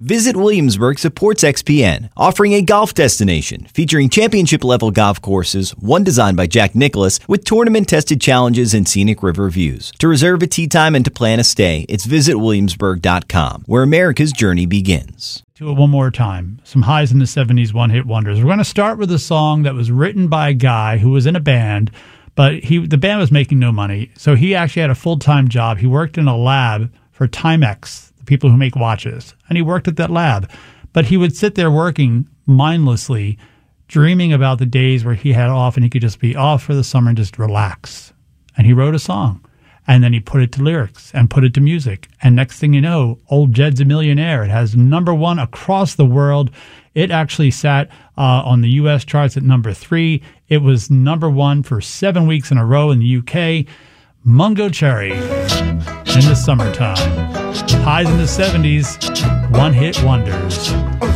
Visit Williamsburg supports XPN, offering a golf destination featuring championship-level golf courses, one designed by Jack Nicklaus, with tournament-tested challenges and scenic river views. To reserve a tee time and to plan a stay, it's visitwilliamsburg.com, where America's journey begins. Do it one more time. Some highs in the 70s, one-hit wonders. We're going to start with a song that was written by a guy who was in a band, but the band was making no money, so he actually had a full-time job. He worked in a lab for Timex, the people who make watches, and he worked at that lab. But he would sit there working mindlessly, dreaming about the days where he had off and he could just be off for the summer and just relax. And he wrote a song, and then he put it to lyrics and put it to music. And next thing you know, Old Jed's a Millionaire. It has #1 across the world. It actually sat on the U.S. charts at #3. It was #1 for 7 weeks in a row in the U.K. Mungo Cherry in the summertime. Highs in the 70s, one-hit wonders.